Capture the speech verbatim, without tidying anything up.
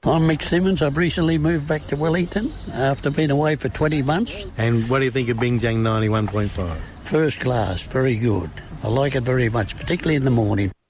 I'm Mick Simmons. I've recently moved back to Wellington after being away for twenty months. And what do you think of Bingjang ninety-one point five? First class, very good. I like it very much, particularly in the morning.